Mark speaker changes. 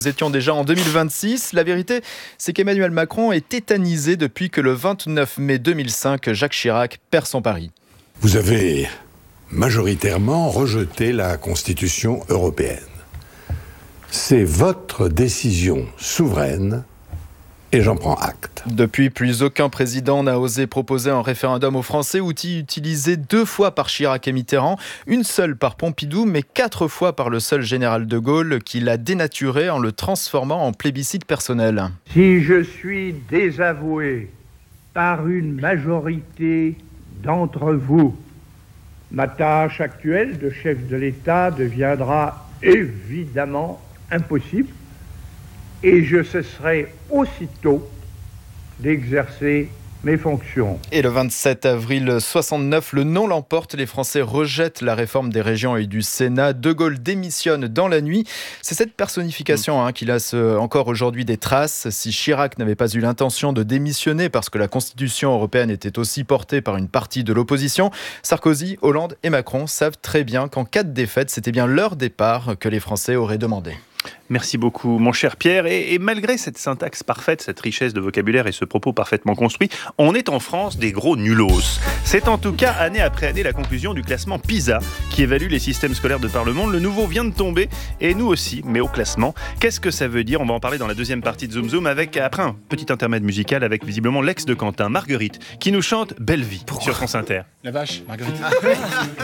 Speaker 1: Nous étions déjà en 2026. La vérité, c'est qu'Emmanuel Macron est tétanisé depuis que le 29 mai 2005, Jacques Chirac perd son pari.
Speaker 2: Vous avez majoritairement rejeté la Constitution européenne. C'est votre décision souveraine et j'en prends acte.
Speaker 1: Depuis, plus aucun président n'a osé proposer un référendum aux Français, outil utilisé 2 fois par Chirac et Mitterrand, 1 seule par Pompidou, mais 4 fois par le seul général de Gaulle qui l'a dénaturé en le transformant en plébiscite personnel.
Speaker 3: Si je suis désavoué par une majorité d'entre vous, ma tâche actuelle de chef de l'État deviendra évidemment impossible et je cesserai aussitôt d'exercer mes fonctions.
Speaker 1: Et le 27 avril 69, le non l'emporte. Les Français rejettent la réforme des régions et du Sénat. De Gaulle démissionne dans la nuit. C'est cette personnification qui laisse encore aujourd'hui des traces. Si Chirac n'avait pas eu l'intention de démissionner parce que la Constitution européenne était aussi portée par une partie de l'opposition, Sarkozy, Hollande et Macron savent très bien qu'en cas de défaite, c'était bien leur départ que les Français auraient demandé.
Speaker 4: Merci beaucoup, mon cher Pierre. Et malgré cette syntaxe parfaite, cette richesse de vocabulaire et ce propos parfaitement construit, on est en France des gros nulos. C'est en tout cas, année après année, la conclusion du classement PISA, qui évalue les systèmes scolaires de par le monde. Le nouveau vient de tomber, et nous aussi, mais au classement. Qu'est-ce que ça veut dire ? On va en parler dans la deuxième partie de Zoom Zoom, après un petit intermède musical avec visiblement l'ex de Quentin, Marguerite, qui nous chante Belle Vie sur France Inter.
Speaker 5: La vache, Marguerite.